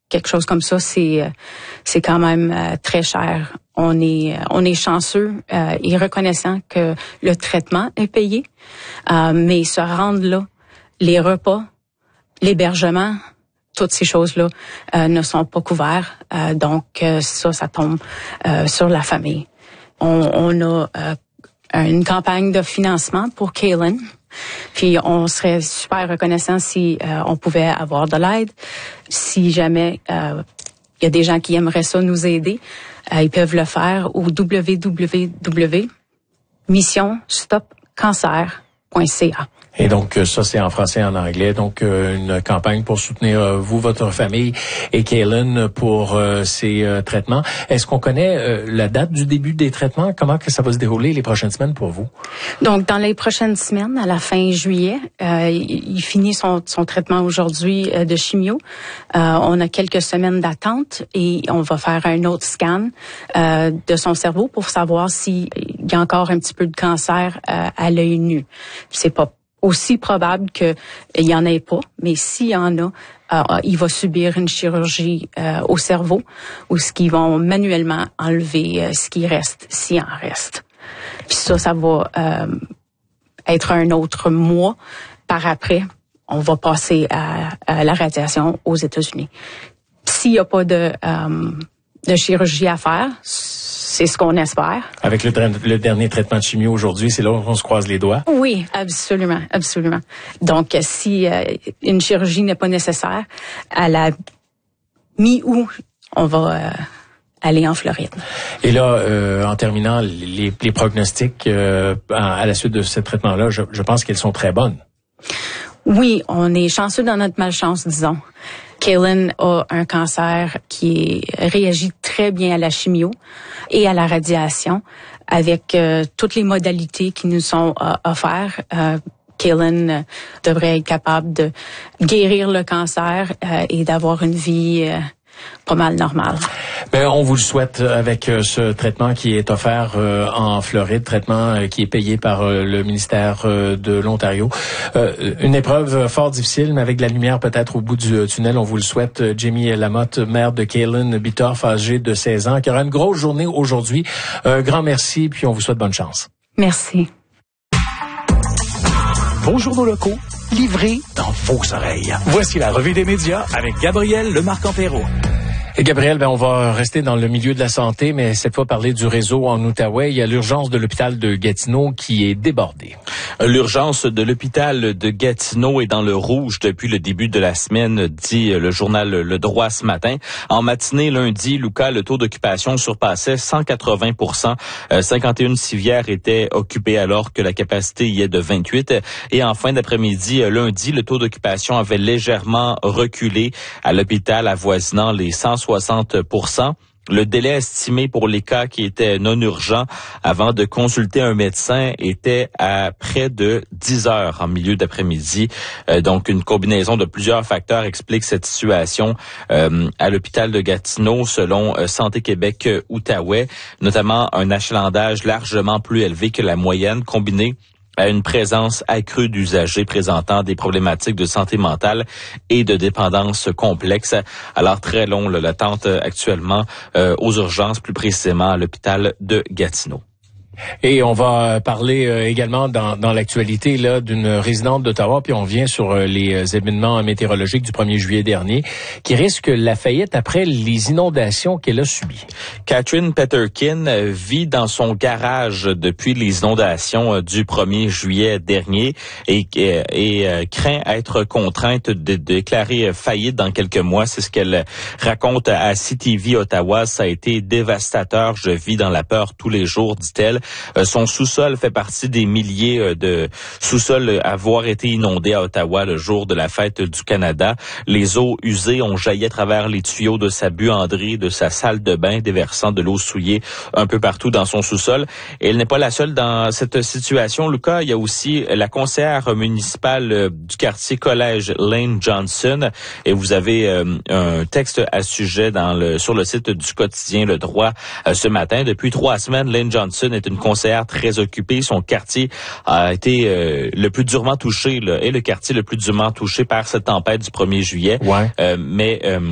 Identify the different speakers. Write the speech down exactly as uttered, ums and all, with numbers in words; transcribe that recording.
Speaker 1: quelque chose comme ça, c'est c'est quand même euh, très cher. On est on est chanceux euh, et reconnaissant que le traitement est payé, euh, mais se rendre là, les repas, l'hébergement, toutes ces choses-là euh, ne sont pas couverts. Euh, donc euh, ça, ça tombe euh, sur la famille. On, on a euh, une campagne de financement pour Kaylin. Puis on serait super reconnaissant si euh, on pouvait avoir de l'aide. Si jamais euh, il y a des gens qui aimeraient ça nous aider, euh, ils peuvent le faire au w w w point mission stop cancer point c a.
Speaker 2: Et donc, ça, c'est en français et en anglais. Donc, euh, une campagne pour soutenir euh, vous, votre famille et Kaylin pour euh, ces euh, traitements. Est-ce qu'on connaît euh, la date du début des traitements? Comment que ça va se dérouler les prochaines semaines pour vous?
Speaker 1: Donc, dans les prochaines semaines, à la fin juillet, euh, il, il finit son, son traitement aujourd'hui euh, de chimio. Euh, on a quelques semaines d'attente et on va faire un autre scan euh, de son cerveau pour savoir s'il y a encore un petit peu de cancer euh, à l'œil nu. C'est pas aussi probable qu'il y en ait pas, mais s'il y en a, euh, il va subir une chirurgie euh, au cerveau où ce qu'ils vont manuellement enlever euh, ce qui reste, s'il en reste. Puis ça, ça va euh, être un autre mois. Par après, on va passer à, à la radiation aux États-Unis. S'il n'y a pas de, euh, de chirurgie à faire, c'est ce qu'on espère.
Speaker 2: Avec le, le dernier traitement de chimio aujourd'hui, c'est là où on se croise les doigts?
Speaker 1: Oui, absolument, absolument. Donc, si euh, une chirurgie n'est pas nécessaire, à la mi-août, on va euh, aller en Floride.
Speaker 2: Et là, euh, en terminant, les, les pronostics euh, à la suite de ce traitement-là, je, je pense qu'elles sont très bonnes.
Speaker 1: Oui, on est chanceux dans notre malchance, disons. Kaylin a un cancer qui réagit très bien à la chimio et à la radiation avec euh, toutes les modalités qui nous sont euh, offertes. Euh, Kaylin euh, devrait être capable de guérir le cancer euh, et d'avoir une vie euh, pas mal normale.
Speaker 2: Ben, on vous le souhaite avec euh, ce traitement qui est offert euh, en Floride, traitement euh, qui est payé par euh, le ministère euh, de l'Ontario. Euh, une épreuve fort difficile, mais avec de la lumière peut-être au bout du tunnel. On vous le souhaite. Euh, Jamie Lamotte, mère de Kaylin Bittorf, âgée de seize ans, qui aura une grosse journée aujourd'hui. Un grand merci, puis on vous souhaite bonne chance.
Speaker 1: Merci.
Speaker 3: Vos journaux locaux, livrés dans vos oreilles. Voici la revue des médias avec Gabriel Lemarque-Empéraud.
Speaker 2: Et Gabriel, ben on va rester dans le milieu de la santé, mais cette fois parler du réseau en Outaouais. Il y a l'urgence de l'hôpital de Gatineau qui est débordée.
Speaker 4: L'urgence de l'hôpital de Gatineau est dans le rouge depuis le début de la semaine, dit le journal Le Droit ce matin. En matinée, lundi, Lucas, le taux d'occupation surpassait cent quatre-vingts pour cent. Euh, cinquante et une civières étaient occupées alors que la capacité y est de vingt-huit. Et en fin d'après-midi, lundi, le taux d'occupation avait légèrement reculé à l'hôpital avoisinant les cent soixante pour cent. Le délai estimé pour les cas qui étaient non urgents avant de consulter un médecin était à près de dix heures en milieu d'après-midi. Euh, donc, une combinaison de plusieurs facteurs explique cette situation euh, à l'hôpital de Gatineau, selon euh, Santé Québec euh, Outaouais, notamment un achalandage largement plus élevé que la moyenne, combiné à une présence accrue d'usagers présentant des problématiques de santé mentale et de dépendance complexe. Alors, très long l'attente actuellement euh, aux urgences, plus précisément à l'hôpital de Gatineau.
Speaker 2: Et on va parler euh, également dans, dans l'actualité là d'une résidente d'Ottawa, puis on vient sur euh, les événements météorologiques du premier juillet dernier, qui risque la faillite après les inondations qu'elle a subies.
Speaker 4: Catherine Peterkin vit dans son garage depuis les inondations du premier juillet dernier et, et, et euh, craint être contrainte de, de déclarer faillite dans quelques mois. C'est ce qu'elle raconte à C T V Ottawa. Ça a été dévastateur. Je vis dans la peur tous les jours, dit-elle. Euh, son sous-sol fait partie des milliers euh, de sous-sols à avoir été inondés à Ottawa le jour de la fête du Canada. Les eaux usées ont jailli à travers les tuyaux de sa buanderie, de sa salle de bain, déversant de l'eau souillée un peu partout dans son sous-sol. Et elle n'est pas la seule dans cette situation, Lucas. Il y a aussi la conseillère municipale du quartier Collège, Lane Johnson. Et vous avez euh, un texte à ce sujet dans le, sur le site du quotidien Le Droit euh, ce matin. Depuis trois semaines, Lane Johnson est une conseillère très occupée. Son quartier a été euh, le plus durement touché, là, et le quartier le plus durement touché par cette tempête du premier juillet.
Speaker 2: Ouais.
Speaker 4: Euh, mais euh,